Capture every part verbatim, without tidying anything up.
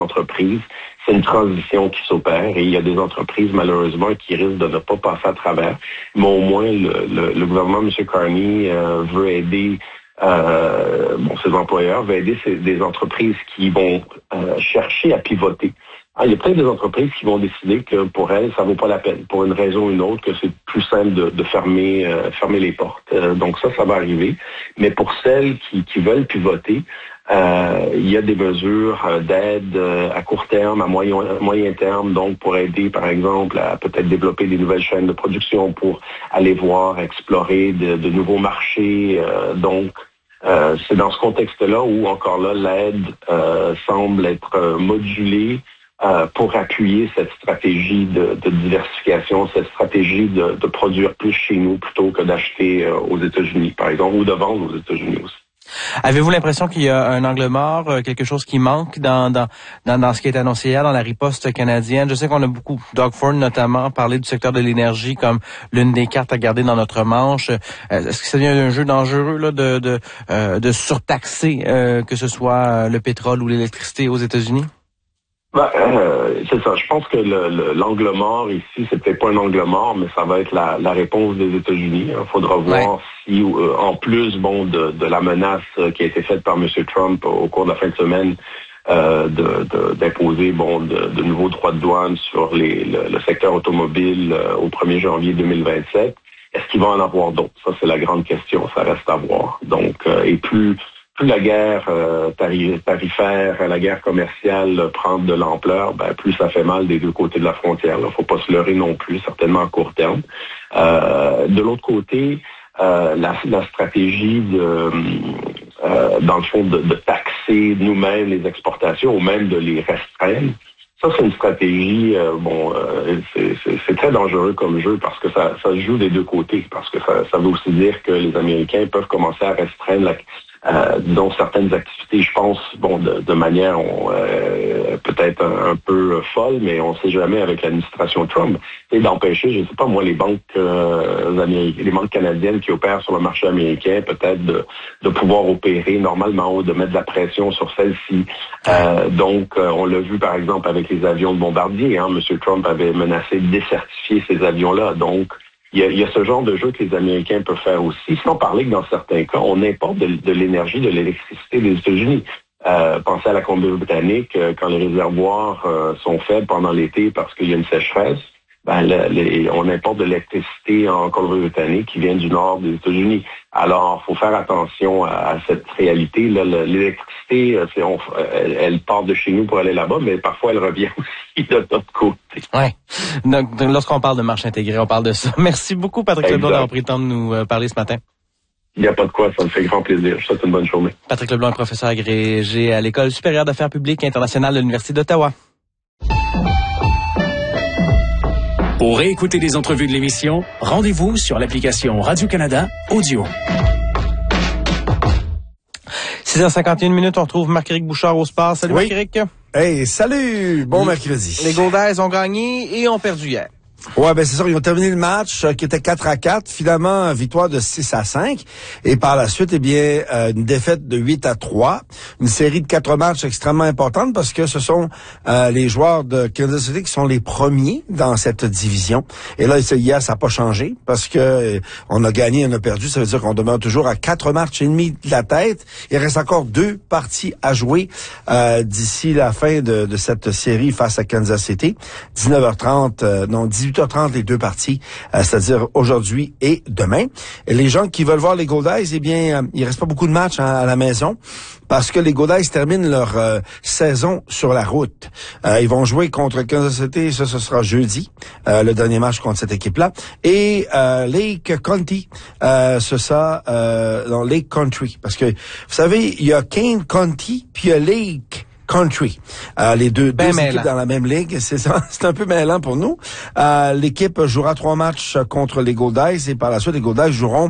entreprises. C'est une transition qui s'opère et il y a des entreprises, malheureusement, qui risquent de ne pas passer à travers. Mais au moins, le, le, le gouvernement, M. Carney, euh, veut aider euh, bon, ses employeurs, veut aider ces, des entreprises qui vont euh, chercher à pivoter. Ah, il y a peut-être des entreprises qui vont décider que pour elles, ça vaut pas la peine, pour une raison ou une autre, que c'est plus simple de, de fermer, euh, fermer les portes. Euh, donc ça, ça va arriver. Mais pour celles qui, qui veulent pivoter, euh, il y a des mesures euh, d'aide euh, à court terme, à moyen, moyen terme, donc pour aider, par exemple, à peut-être développer des nouvelles chaînes de production, pour aller voir, explorer de, de nouveaux marchés. Euh, donc, euh, c'est dans ce contexte-là où, encore là, l'aide euh, semble être euh, modulée Euh, pour appuyer cette stratégie de, de diversification, cette stratégie de, de produire plus chez nous plutôt que d'acheter euh, aux États-Unis, par exemple, ou de vendre aux États-Unis aussi. Avez-vous l'impression qu'il y a un angle mort, quelque chose qui manque dans dans dans, dans ce qui est annoncé hier, dans la riposte canadienne? Je sais qu'on a beaucoup, Doug Ford notamment, parlé du secteur de l'énergie comme l'une des cartes à garder dans notre manche. Est-ce que ça devient un jeu dangereux là, de de euh, de surtaxer euh, que ce soit le pétrole ou l'électricité aux États-Unis? Ben, euh, c'est ça. Je pense que le, le, l'angle mort ici, c'est peut-être pas un angle mort, mais ça va être la, la réponse des États-Unis. Il faudra voir ouais. si, euh, en plus, bon, de, de la menace qui a été faite par M. Trump au cours de la fin de semaine, euh, de, de, d'imposer, bon, de, de nouveaux droits de douane sur les, le, le secteur automobile euh, au premier janvier deux mille vingt-sept. Est-ce qu'il va en avoir d'autres? Ça, c'est la grande question. Ça reste à voir. Donc, euh, et plus Plus la guerre euh, tarifaire, la guerre commerciale euh, prend de l'ampleur, ben, plus ça fait mal des deux côtés de la frontière. Il ne faut pas se leurrer non plus, certainement à court terme. Euh, de l'autre côté, euh, la, la stratégie de, euh, dans le fond, de, de taxer nous-mêmes les exportations ou même de les restreindre, ça, c'est une stratégie, euh, bon, euh, c'est, c'est, c'est très dangereux comme jeu parce que ça, ça se joue des deux côtés, parce que ça, ça veut aussi dire que les Américains peuvent commencer à restreindre la Euh, disons certaines activités, je pense, bon, de, de manière on, euh, peut-être un, un peu folle, mais on ne sait jamais avec l'administration Trump, et d'empêcher, je ne sais pas moi, les banques euh, américaines, les banques canadiennes qui opèrent sur le marché américain, peut-être de, de pouvoir opérer normalement ou de mettre de la pression sur celles-ci. Euh, donc, euh, on l'a vu par exemple avec les avions de bombardier, hein, M. Trump avait menacé de décertifier ces avions-là, donc Il y, a, il y a ce genre de jeu que les Américains peuvent faire aussi, sans parler que dans certains cas, on importe de, de l'énergie, de l'électricité des États-Unis. Euh, pensez à la Colombie-Britannique, euh, quand les réservoirs euh, sont faibles pendant l'été parce qu'il y a une sécheresse, ben, le, les, on importe de l'électricité en Colombie-Britannique qui vient du nord des États-Unis. Alors, il faut faire attention à, à cette réalité. Là, l'électricité, c'est, on, elle, elle part de chez nous pour aller là-bas, mais parfois elle revient aussi de notre côté. Oui. Donc, lorsqu'on parle de marché intégré, on parle de ça. Merci beaucoup, Patrick Leblanc, d'avoir pris le temps de nous parler ce matin. Il n'y a pas de quoi, ça me fait grand plaisir. Je vous souhaite une bonne journée. Patrick Leblanc est professeur agrégé à l'École supérieure d'affaires publiques et internationales de l'Université d'Ottawa. Pour réécouter les entrevues de l'émission, rendez-vous sur l'application Radio-Canada Audio. six heures cinquante et une minutes, on retrouve Marc-Éric Bouchard au sport. Salut oui. Marc-Éric. Hey, salut! Bon mercredi. Les Golden ont gagné et ont perdu hier. Ouais, ben c'est ça, ils ont terminé le match euh, qui était quatre à quatre, finalement victoire de six à cinq et par la suite eh bien euh, une défaite de huit à trois, une série de quatre matchs extrêmement importante parce que ce sont euh, les joueurs de Kansas City qui sont les premiers dans cette division. Et là hier ça n'a pas changé parce que euh, on a gagné, on a perdu, ça veut dire qu'on demeure toujours à quatre matchs et demi de la tête. Il reste encore deux parties à jouer euh, d'ici la fin de, de cette série face à Kansas City. dix-neuf heures trente, euh, non dix-huit heures trente les deux parties, euh, c'est-à-dire aujourd'hui et demain. Et les gens qui veulent voir les Golden, eh bien, euh, il reste pas beaucoup de matchs hein, à la maison parce que les Golden terminent leur euh, saison sur la route. Euh, ils vont jouer contre Kansas City, ça ce sera jeudi, euh, le dernier match contre cette équipe-là. Et euh, Lake County, euh, ce sera euh, dans Lake Country, parce que vous savez, il y a Kane County puis il y a Lake Country. Euh, les deux, ben deux équipes dans la même ligue, c'est ça, c'est un peu mêlant pour nous. Euh, l'équipe jouera trois matchs contre les Golden et par la suite les Golden joueront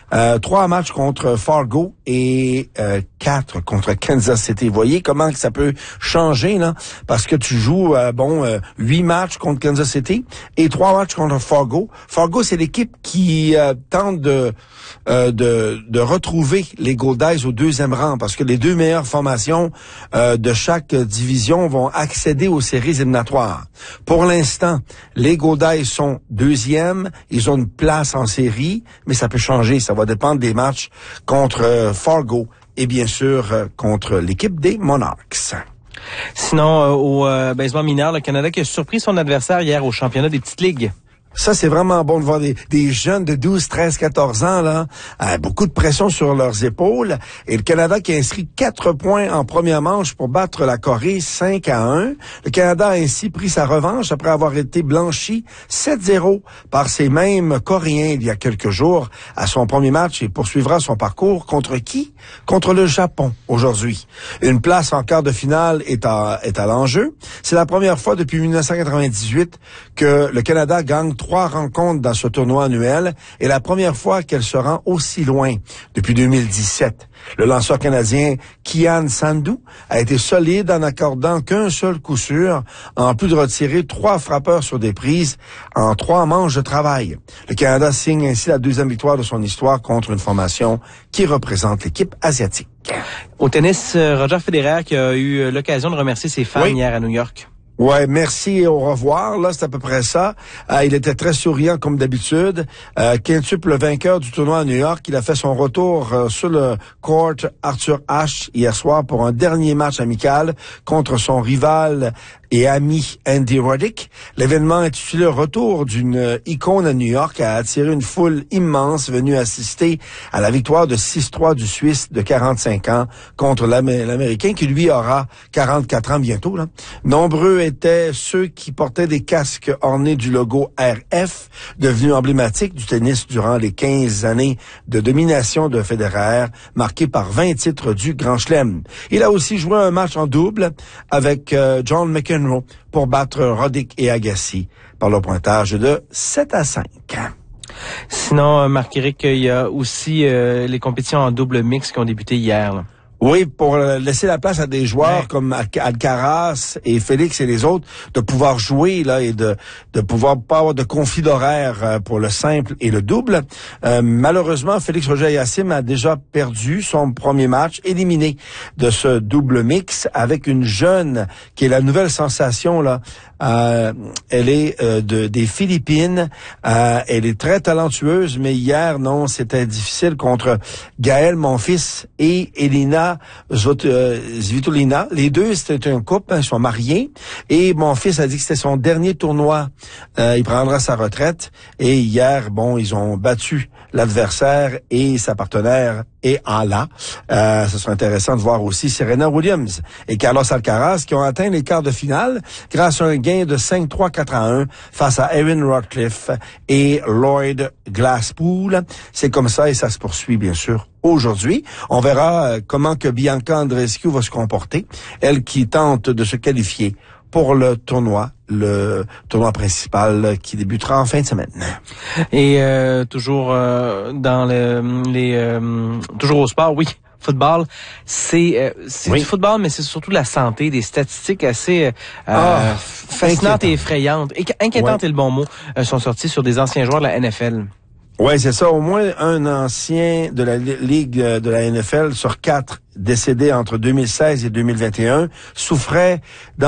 Euh, trois matchs contre Fargo et euh, quatre contre Kansas City. Vous voyez comment ça peut changer, là? Parce que tu joues, euh, bon, euh, huit matchs contre Kansas City et trois matchs contre Fargo. Fargo, c'est l'équipe qui euh, tente de, euh, de de retrouver les Goldeyes au deuxième rang parce que les deux meilleures formations euh, de chaque division vont accéder aux séries éliminatoires. Pour l'instant, les Goldeyes sont deuxièmes. Ils ont une place en série, mais ça peut changer. Ça va dépendre des matchs contre euh, Fargo et bien sûr euh, contre l'équipe des Monarchs. Sinon, euh, au euh, baseball mineur, le Canada qui a surpris son adversaire hier au championnat des petites ligues. Ça, c'est vraiment bon de voir des, des jeunes de douze, treize, quatorze ans, là, euh, beaucoup de pression sur leurs épaules. Et le Canada qui a inscrit quatre points en première manche pour battre la Corée cinq à un. Le Canada a ainsi pris sa revanche après avoir été blanchi sept zéro par ces mêmes Coréens il y a quelques jours à son premier match et poursuivra son parcours contre qui? Contre le Japon aujourd'hui. Une place en quart de finale est à, est à l'enjeu. C'est la première fois depuis dix-neuf cent quatre-vingt-dix-huit que le Canada gagne trois rencontres dans ce tournoi annuel et la première fois qu'elle se rend aussi loin depuis deux mille dix-sept. Le lanceur canadien Kian Sandu a été solide en n'accordant qu'un seul coup sûr, en plus de retirer trois frappeurs sur des prises en trois manches de travail. Le Canada signe ainsi la deuxième victoire de son histoire contre une formation qui représente l'équipe asiatique. Au tennis, Roger Federer qui a eu l'occasion de remercier ses fans oui. hier à New York. Ouais, merci et au revoir. Là, c'est à peu près ça. Euh, il était très souriant comme d'habitude. Euh, quintuple vainqueur du tournoi à New York, il a fait son retour euh, sur le court Arthur Ashe hier soir pour un dernier match amical contre son rival et ami Andy Roddick. L'événement intitulé Retour d'une icône à New York a attiré une foule immense venue assister à la victoire de six trois du Suisse de quarante-cinq ans contre l'Amé- l'Américain qui lui aura quarante-quatre ans bientôt. Là. Nombreux étaient ceux qui portaient des casques ornés du logo R F, devenu emblématique du tennis durant les quinze années de domination de Federer, marqué par vingt titres du Grand Chelem. Il a aussi joué un match en double avec euh, John McEnroe pour battre Roddick et Agassi par le pointage de sept à cinq. Sinon, Marc-Éric, il y a aussi euh, les compétitions en double mix qui ont débuté hier. Là. Oui, pour laisser la place à des joueurs ouais. comme Alcaraz et Félix et les autres de pouvoir jouer là et de de pouvoir pas avoir de conflit d'horaire pour le simple et le double. Euh, malheureusement, Félix Auger-Aliassime a déjà perdu son premier match, éliminé de ce double mix avec une jeune qui est la nouvelle sensation là. Euh, elle est euh, de des Philippines. Euh, elle est très talentueuse, mais hier non, c'était difficile contre Gaël Monfils et Elina Svitolina. Les deux, c'était un couple, hein, ils sont mariés. Et mon fils a dit que c'était son dernier tournoi. Euh, il prendra sa retraite. Et hier, bon, ils ont battu l'adversaire et sa partenaire et en là. Euh, ce sera intéressant de voir aussi Serena Williams et Carlos Alcaraz qui ont atteint les quarts de finale grâce à un gain de cinq trois quatre à un face à Erin Rodcliffe et Lloyd Glasspool. C'est comme ça et ça se poursuit bien sûr. Aujourd'hui, on verra euh, comment que Bianca Andreescu va se comporter, elle qui tente de se qualifier pour le tournoi, le tournoi principal qui débutera en fin de semaine. Et euh, toujours euh, dans le, les euh, toujours au sport, oui. Football, c'est euh, c'est oui. du football, mais c'est surtout la santé, des statistiques assez euh, ah, fascinantes inquiétant. et effrayantes. Et, inquiétantes ouais. est le bon mot, euh, sont sorties sur des anciens joueurs de la N F L. Ouais, c'est ça. Au moins un ancien de la Ligue de la N F L sur quatre décédé entre deux mille seize et deux mille vingt et un souffrait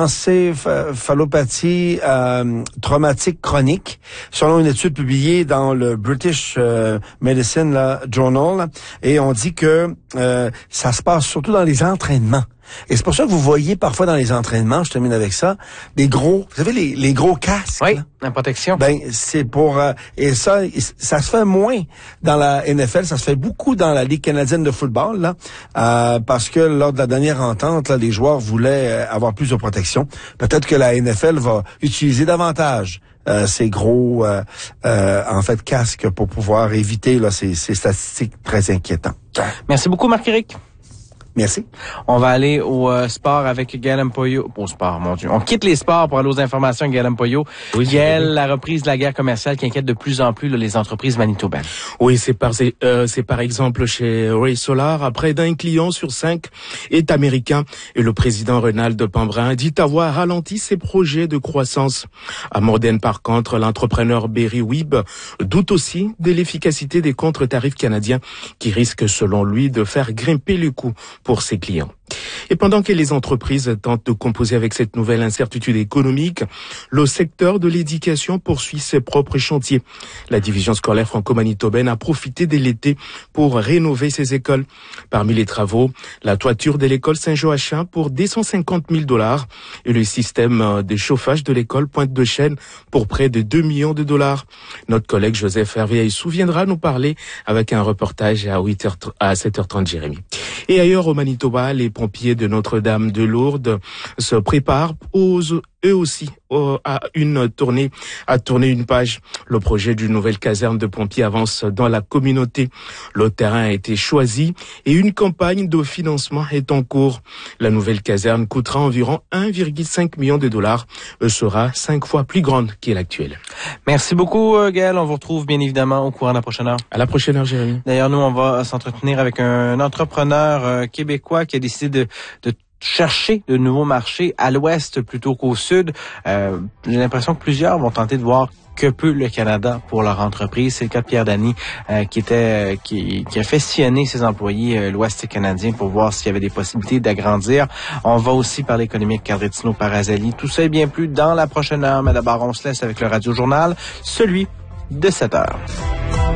d'encéphalopathies euh, traumatiques chroniques, selon une étude publiée dans le British euh, Medicine là, Journal. Là, et on dit que euh, ça se passe surtout dans les entraînements. Et c'est pour ça que vous voyez parfois dans les entraînements, je termine avec ça, des gros, vous savez, les, les gros casques. Oui, là. La protection. Ben, c'est pour, euh, et ça, ça se fait moins dans la N F L, ça se fait beaucoup dans la Ligue canadienne de football, là, euh, parce que lors de la dernière entente, là, les joueurs voulaient avoir plus de protection. Peut-être que la N F L va utiliser davantage Euh, ces gros, euh, euh, en fait, casques pour pouvoir éviter là, ces, ces statistiques très inquiétantes. Merci beaucoup, Marc-Éric. Merci. On va aller au euh, sport avec Gaël Mpoyo. Au sport, mon Dieu. On quitte les sports pour aller aux informations avec Gaël Mpoyo. Oui, Gaël, la reprise de la guerre commerciale qui inquiète de plus en plus là, les entreprises manitobaines. Oui, c'est par, euh, c'est par exemple chez Ray Solar. Près d'un client sur cinq est américain et le président Ronald Pambrin dit avoir ralenti ses projets de croissance. À Morden, par contre, l'entrepreneur Berry Wibb doute aussi de l'efficacité des contre-tarifs canadiens qui risquent, selon lui, de faire grimper les coûts pour ses clients. Et pendant que les entreprises tentent de composer avec cette nouvelle incertitude économique, le secteur de l'éducation poursuit ses propres chantiers. La division scolaire franco-manitobaine a profité de l'été pour rénover ses écoles. Parmi les travaux, la toiture de l'école Saint-Joachim pour deux cent cinquante mille dollars et le système de chauffage de l'école Pointe-de-Chêne pour près de deux millions de dollars. Notre collègue Joseph Hervieux viendra nous parler avec un reportage à huit heures, à sept heures trente, Jérémy. Et ailleurs au Manitoba, les pompiers de Notre-Dame de Lourdes se préparent aux, eux aussi à une tournée, à tourner une page. Le projet d'une nouvelle caserne de pompiers avance dans la communauté. Le terrain a été choisi et une campagne de financement est en cours. La nouvelle caserne coûtera environ un virgule cinq million de dollars et sera cinq fois plus grande qu'est l'actuelle. Merci beaucoup, Gaël. On vous retrouve bien évidemment au courant de la prochaine heure. À la prochaine heure, Jérémy. D'ailleurs, nous, on va s'entretenir avec un entrepreneur euh, québécois qui a décidé de, de chercher de nouveaux marchés à l'ouest plutôt qu'au sud. Euh, j'ai l'impression que plusieurs vont tenter de voir que peut le Canada pour leur entreprise. C'est le cas de Pierre Dany euh, qui était euh, qui, qui a fait sillonner ses employés euh, l'ouest canadien pour voir s'il y avait des possibilités d'agrandir. On va aussi parler économie avec Cardretino Parazali. Tout ça et bien plus dans la prochaine heure. Mais d'abord, on se laisse avec le Radio Journal, celui de sept heures.